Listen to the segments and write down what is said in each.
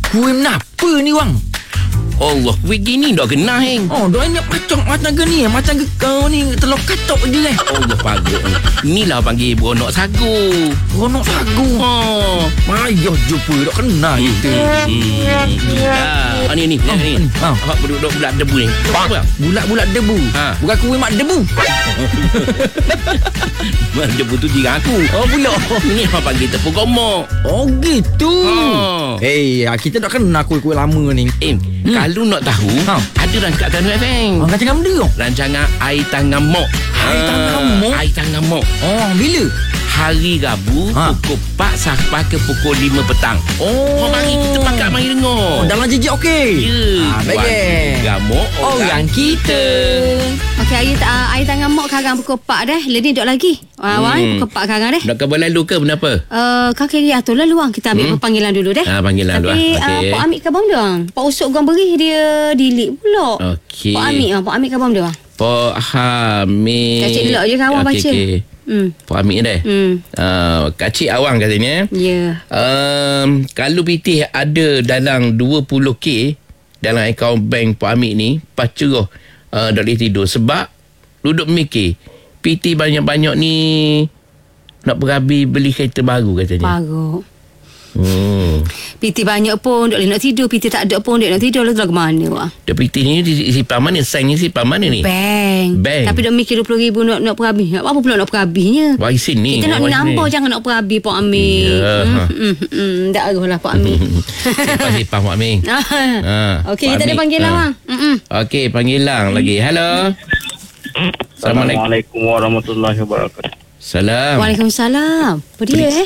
Kuih menapa ni wang? Allah, begini dah kena heng. Oh, dah ingat pacok macam gini, macam kau ni telur katok je Allah pagut. Inilah panggil beronok sagu. Beronok sagu. Payah jumpa, dah kena kita. Ni. Awak berduduk bulat debu ni. Apa? Bulat-bulat debu. Bukan kuih mak debu. Mak debu tu jiran aku. Oh, pula. Ini apa panggil tepung gomok. Oh, gitu. Kita dah kena kuih-kuih lama ni. Kalau nak tahu, ada rancangan FM. Rancangan benda tu? Rancangan Air Tangan Mok. Air Tangan Mok. Oh, bila? Hari Rabu pukul 4 sampai ke pukul 5 petang. Mari kita pakat mari dengar. Dalam jejak okey. Ya. Baik. Gamok orang kita. Okey, air tangan Mok karang pukul 4 dah. Leni duduk lagi. Wan pukul 4 karang dah. Nak khabar lalu ke kenapa? Kau kira atur lalu Wang. Kita ambil panggilan dulu dah. Panggilan dulu. Tapi Pak Amik khabar dia. Pak Usuk Gong Berih dia delete pula. Okey. Pak Amik khabar dia. Pak Hamid. Kacik dulu je kawan baca. Pak Hamid dah. Kacik awang katanya. Ya. Kalau pitih ada dalam 20k dalam akaun bank Pak Hamid ni, pacerah tak boleh tidur sebab duduk mikir PT banyak-banyak ni nak berabi beli kereta baru katanya. Baru. PT banyak pun tak boleh nak tidur. PT tak ada pun dia nak tidur. Lalu ke mana Wang? Dia PT ni simpan mana? Sign ni simpan mana ni? Bank. Tapi dah mikir 20,000 nak perabi. Apa pula nak perabinya? Waisin ni. Kita nak nampak jangan nak perabi Pak Amir. Tak aruhlah Pak Amir. Simpan Pak Amir. Okey, kita ada panggilan Wang. Okey, panggilan lagi. Hello. Assalamualaikum warahmatullahi wabarakatuh. Salam. Waalaikumsalam. Apa dia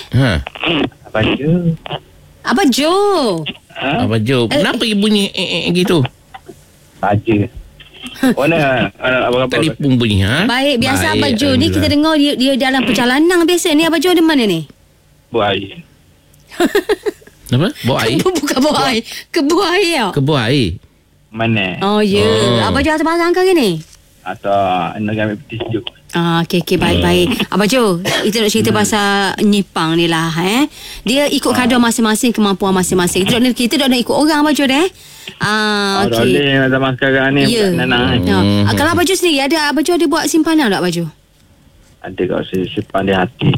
Abang Jo. Abang Jo. Kenapa bunyi gitu? Saja. Mana abang telefon bunyi Baik, biasa Abang Jo ni kita dengar dia dalam perjalanan biasa ni. Abang Jo di mana ni? Buat air. Apa? Buat air? Bukan buat air. Kebuah air tau. Kebuah air? Mana? Oh ya. Abang Jo atas barang ke ni? Atau nak ambil peti sejuk. Okey, baik. Abang Jo, kita nak cerita pasal nyipang ni lah. Dia ikut kadar masing-masing, kemampuan masing-masing. Kita tak nak ikut orang Abang Jo dah. Okey. Boleh zaman sekarang ni. Ya. Kalau Abang Jo sendiri, Abang Jo ada buat simpanan tak Abang Jo? Ada kat saya simpan di hati.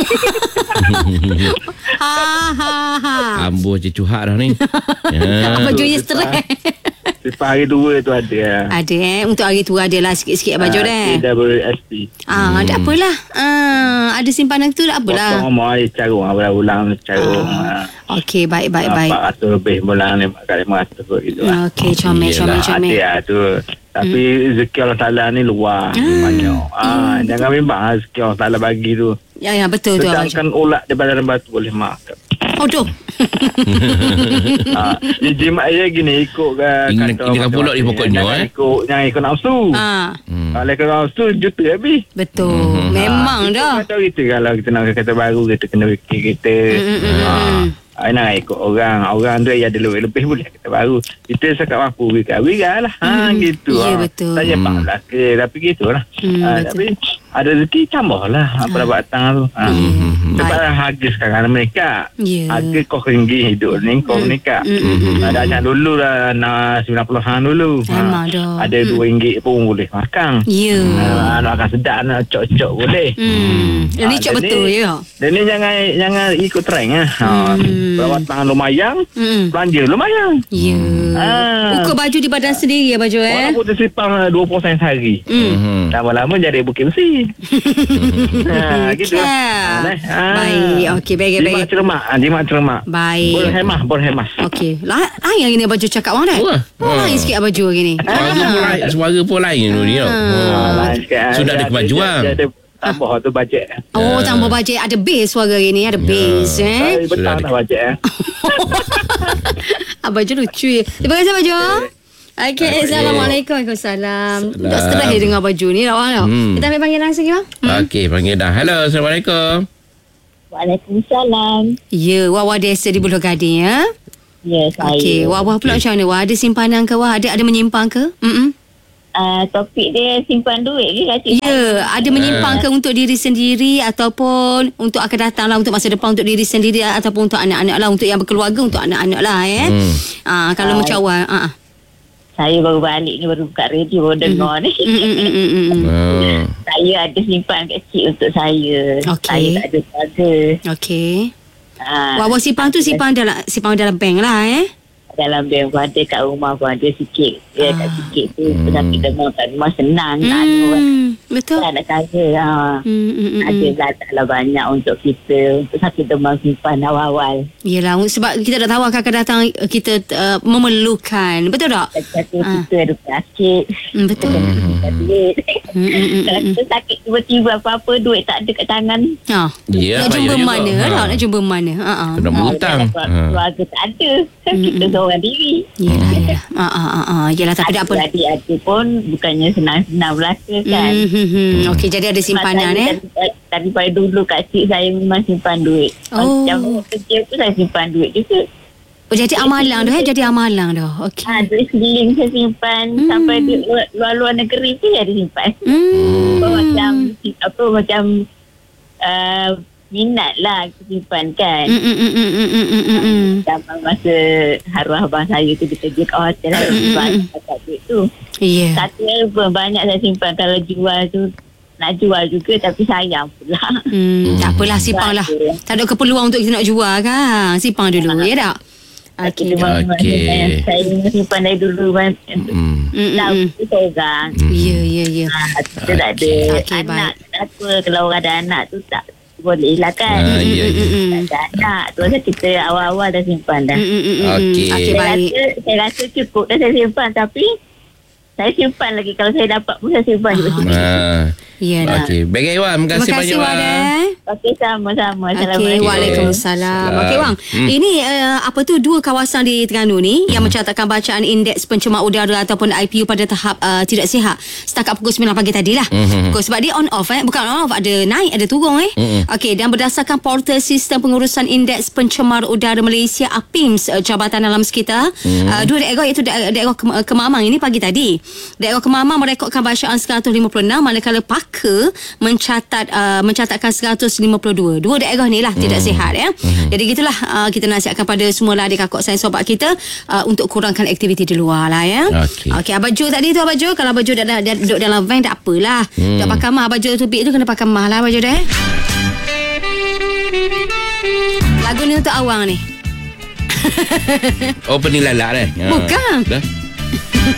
Ambo je cuhak dah ni. Abang Jo je stres. Simpan hari tua tu ada. Ada untuk hari tua ada lah sikit-sikit Abang Jo dah. PWSP. Tak apalah. Ada simpanan tu tak apalah. Potong mau air carung. Ulang carung. Okey, baik. 400 lebih bulan 500 gitu lah. Okey, comel. Ada tu. Tapi rezeki Allah Ta'ala ni luar. Banyak. Jangan bimbang rezeki Allah Ta'ala bagi tu. Ya, betul tu Abang Jo. Sedangkan ulat daripada batu boleh makan. Aduh. Jimat je gini ikut Ini pulak ni pokoknya Jangan ikut nafsu. Kalau ikut nafsu juta habis. Betul. Memang dah. Kalau kita nak kata baru, kita kena fikir kita. Nak ikut orang tu ada lebih boleh kata baru. Kita cakap mampu wiga lah. Gitu. Ya, betul. Saya faham lah ke, tapi gitulah. Tapi ada rezeki tambah lah perabatan tu. Sebab harga sekarang mereka. Harga kau tinggi hidup ni kau menikah. Ada macam dulu lah 90-an dulu. Ada RM2 pun boleh makan. Nak makan sedap, nak cok-cok boleh. Ini cok betul ya. Dan ni jangan ikut trend lah. Perawatan lumayan, belanja lumayan. Ukur baju di badan sendiri ya baju walaupun tersipang 20% sehari. Lama-lama jadi bukit besi. Gitu lah. Baik. Okey, baik. Jimat cermak. Baik. Berhemah. Okey. Lain yang ini baju cakap orang dah. Lain sikit baju gini. Suara pun lain ni. Sudah ada kemajuan. Tambah tu bajet. Tambah bajet. Ada base suara ni. Ada base. Betul lah bajet. Abang Jo lucu. Terima kasih Abang Jo. Okay, Assalamualaikum. Waalaikumsalam. Tak setelah dia dengar baju ni lah. Kita ambil panggilan lagi bang. Okey, panggilan. Hello, Assalamualaikum. Waalaikumsalam. Ya, Wawa Desa di Buloh Gading ya. Ya, saya. Okey, Wawa pula macam mana? Wah, ada simpanan ke? Wah, ada menyimpan ke? topik dia simpan duit ke kacik? Ya, ada menyimpan ke untuk diri sendiri ataupun untuk akan datang lah, untuk masa depan untuk diri sendiri ataupun untuk anak-anak lah, untuk yang berkeluarga, untuk anak-anak lah kalau macam awal. Saya baru balik ni, baru buka radio, baru dengar ni. Saya ada simpan kecil untuk saya. Saya tak ada keluarga. Okey. Awak simpan dalam bank lah Dalam bank pun ada, kat rumah pun ada sikit. Kat sikit tu. Tapi demam kat rumah senang. Tak ada orang. Betul. Tak nak cara. Adalah taklah banyak untuk kita. Untuk sakit demam simpan awal-awal. Yelah, sebab kita dah tahu akan datang kita memerlukan. Betul tak? Kata kita ada penyakit. Betul. Kalau kita sakit tiba-tiba apa-apa, duit tak ada kat tangan. Nak jumpa mana? Nak jumpa mana? Kena berhutang. Keluarga tak ada. Kita seorang diri. Yelah, tapi tak apa. Adik-adik pun bukannya senang-senang belaka kan. Okey, jadi ada simpanan Daripada dulu kat cik saya memang simpan duit. Macam kerja pun saya simpan duit juga. Jadi amalang dah. Jadi amalang dah. Okey. Duit seling saya simpan. Sampai duit luar negeri pun saya ada simpan. Macam minat lah simpan kan. Zaman masa arwah abang saya tu dia kerja kat hotel lah, banyak kat duit tu. Satu album banyak saya simpan. Kalau jual tu nak jual juga, tapi sayang pula. Tak apalah, simpan lah. Tak ada keperluan untuk kita nak jual kan. Simpan dulu, ya tak? Okey. Saya simpan dari dulu. Tahu seorang. Ya. Kita tak ada anak. Apa kalau orang ada anak tu tak boleh lah kan. Tak ada anak tu, kita awal-awal dah simpan dah. Okey, baik. Saya rasa cukup dah saya simpan, tapi saya simpan lagi. Kalau saya dapat pun saya simpan juga. Okey, baik Wan, terima kasih banyak Wan. Okey, sama-sama. Assalamualaikum. Waalaikumsalam. Okey Wang, ini dua kawasan di Terengganu ni yang mencatatkan bacaan indeks pencemar udara ataupun IPU pada tahap tidak sihat setakat pukul 9 pagi tadi lah. Sebab dia on off bukan on off, ada naik ada turun Okey, dan berdasarkan portal sistem pengurusan indeks pencemar udara Malaysia APIMS, Jabatan Alam Sekitar, dua daerah iaitu daerah Kemamang ini pagi tadi. Daerah Kemamang merekodkan bacaan 156, manakala Paka mencatatkan 152. Dua daerah ni lah tidak sihat Jadi gitulah, kita nasihatkan pada semua lah adik kakak saya, sobat kita, untuk kurangkan aktiviti di luar lah Okey, Abang Jo tadi tu, Abang Jo, kalau Abang Jo dah duduk dalam van tak apalah. Dah pakai mah, Abang Jo tu tu kena pakai mah lah Abang Jo dah. Lagu ni untuk awang ni. Pening lalak Bukan.